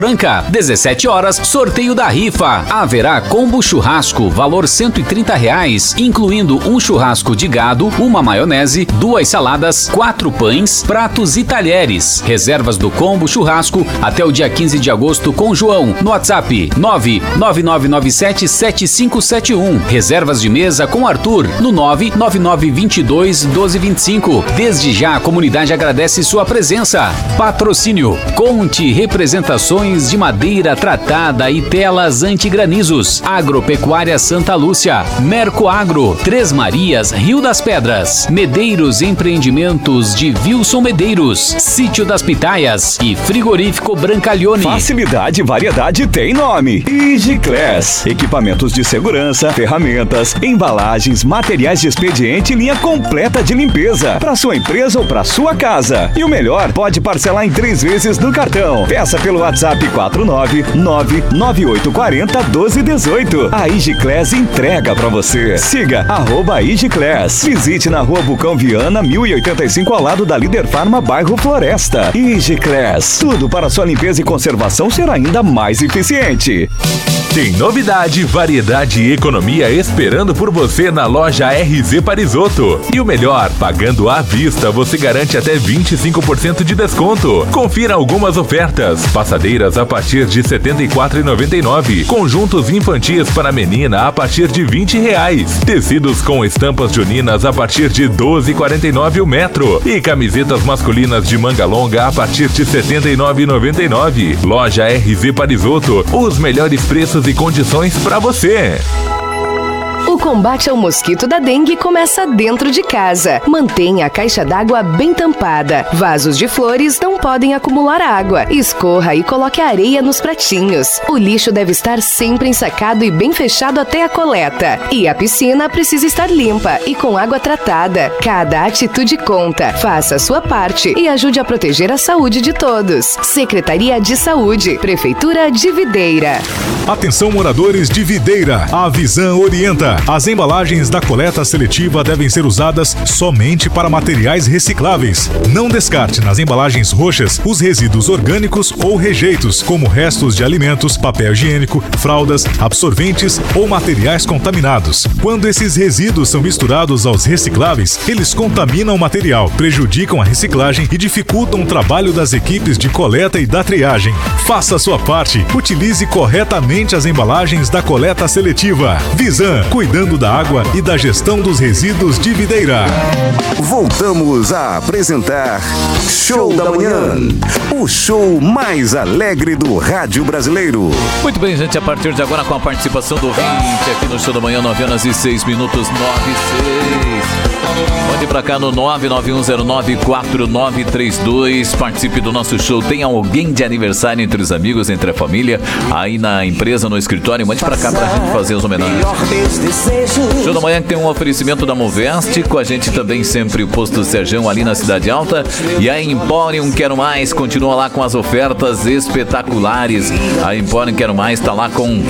Branca, 17 horas, sorteio da rifa. Haverá combo churrasco, valor R$130, incluindo um churrasco de gado, uma maionese, 2 saladas, 4 pães, pratos e talheres. Reservas do combo churrasco até o dia 15 de agosto com João, no WhatsApp 999977571. Reservas de mesa com Arthur, no 999221225. Desde já a comunidade agradece sua presença. Patrocínio Conte Representações de madeira tratada e telas antigranizos. Agropecuária Santa Lúcia, Mercoagro, Três Marias, Rio das Pedras, Medeiros Empreendimentos de Wilson Medeiros, Sítio das Pitaias e Frigorífico Brancalione. Facilidade e variedade tem nome. Igiclass. Equipamentos de segurança, ferramentas, embalagens, materiais de expediente e linha completa de limpeza para sua empresa ou para sua casa. E o melhor, pode parcelar em 3 vezes no cartão. Peça pelo WhatsApp 49998401218. A Igiclass entrega pra você. Siga @Igiclass. Visite na Rua Bucão Viana, 1085, ao lado da Líder Farma, bairro Floresta. Igiclass. Tudo para sua limpeza e conservação ser ainda mais eficiente. Tem novidade, variedade e economia esperando por você na loja RZ Parisotto. E o melhor, pagando à vista, você garante até 25% de desconto. Confira algumas ofertas. Passadeiras a partir de R$ 74,99. Conjuntos infantis para menina a partir de R$20. Tecidos com estampas juninas a partir de R$ 12,49 o metro. E camisetas masculinas de manga longa a partir de R$ 79,99. Loja RZ Parisotto. Os melhores preços e condições para você. O combate ao mosquito da dengue começa dentro de casa. Mantenha a caixa d'água bem tampada. Vasos de flores não podem acumular água. Escorra e coloque a areia nos pratinhos. O lixo deve estar sempre ensacado e bem fechado até a coleta. E a piscina precisa estar limpa e com água tratada. Cada atitude conta. Faça a sua parte e ajude a proteger a saúde de todos. Secretaria de Saúde, Prefeitura de Videira. Atenção, moradores de Videira. A Visan orienta. As embalagens da coleta seletiva devem ser usadas somente para materiais recicláveis. Não descarte nas embalagens roxas os resíduos orgânicos ou rejeitos, como restos de alimentos, papel higiênico, fraldas, absorventes ou materiais contaminados. Quando esses resíduos são misturados aos recicláveis, eles contaminam o material, prejudicam a reciclagem e dificultam o trabalho das equipes de coleta e da triagem. Faça a sua parte. Utilize corretamente as embalagens da coleta seletiva. Visan, cuidando da água e da gestão dos resíduos de Videira. Voltamos a apresentar Show da Manhã, o show mais alegre do rádio brasileiro. Muito bem, gente, a partir de agora com a participação do ouvinte aqui no Show da Manhã, 9h06, 9:06. Mande pra cá no 991094932. Participe do nosso show. Tem alguém de aniversário entre os amigos, entre a família, aí na empresa, no escritório? Mande pra cá pra gente fazer as homenagens. Show da Manhã que tem um oferecimento da Moveste, com a gente também sempre o Posto Serjão ali na Cidade Alta. E a Emporium Quero Mais continua lá com as ofertas espetaculares. A Emporium Quero Mais tá lá com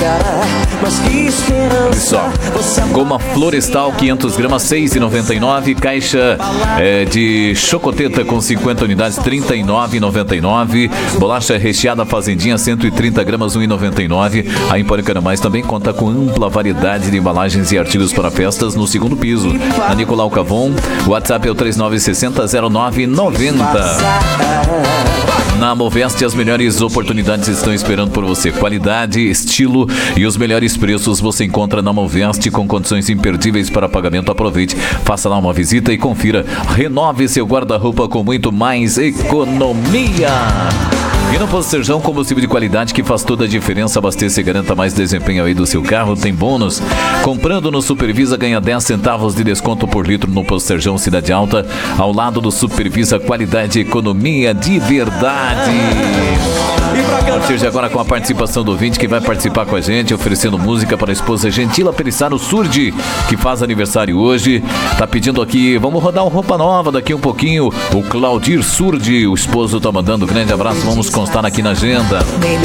só goma florestal 500 gramas, 6,99. Caixa de chocoteta com 50 unidades, 39,99. Bolacha recheada Fazendinha, 130 gramas, 1,99. A Empório Quero Mais também conta com ampla variedade de embalagens e artigos para festas no segundo piso. A Nicolau Cavon, o WhatsApp é o 39600990. Na Moveste, as melhores oportunidades estão esperando por você. Qualidade, estilo e os melhores preços você encontra na Moveste, com condições imperdíveis para pagamento. Aproveite, faça lá uma visita e confira. Renove seu guarda-roupa com muito mais economia. E no Posto Serjão, combustível de qualidade que faz toda a diferença. Abasteça e garanta mais desempenho aí do seu carro. Tem bônus. Comprando no Supervisa, ganha 10 centavos de desconto por litro no Posto Serjão, Cidade Alta. Ao lado do Supervisa, qualidade e economia de verdade. A partir de agora, com a participação do ouvinte, que vai participar com a gente, oferecendo música para a esposa Gentila Perissaro Surdi, que faz aniversário hoje. Tá pedindo aqui, vamos rodar uma roupa nova daqui um pouquinho. O Claudir Surdi, o esposo, tá mandando um grande abraço. Vamos constar aqui na agenda.